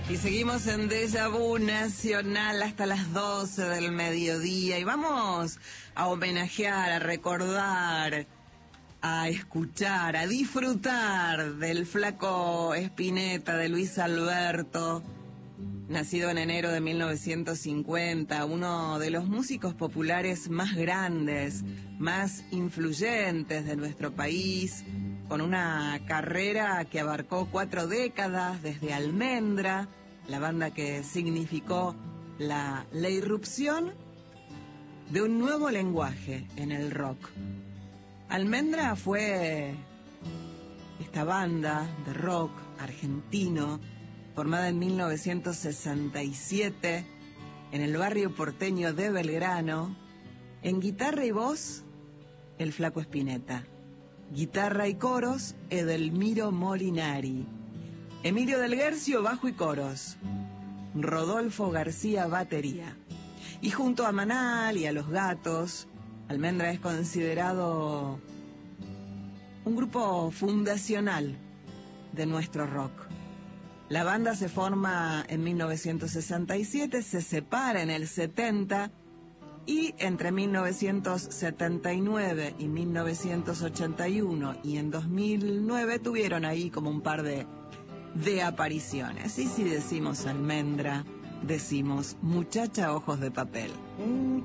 Y seguimos en Déjà Vu Nacional hasta las 12 del mediodía y vamos a homenajear, a recordar, a escuchar, a disfrutar del Flaco Spinetta, de Luis Alberto, nacido en enero de 1950, uno de los músicos populares más grandes, más influyentes de nuestro país, con una carrera que abarcó 4 décadas, desde Almendra, la banda que significó la irrupción de un nuevo lenguaje en el rock. Almendra fue esta banda de rock argentino, formada en 1967 en el barrio porteño de Belgrano. En guitarra y voz, el Flaco Spinetta. Guitarra y coros, Edelmiro Molinari. Emilio del Guercio, bajo y coros. Rodolfo García, batería. Y junto a Manal y a Los Gatos, Almendra es considerado un grupo fundacional de nuestro rock. La banda se forma en 1967, se separa en el 70 y entre 1979 y 1981 y en 2009 tuvieron ahí como un par de apariciones. Y si decimos Almendra, decimos Muchacha Ojos de Papel.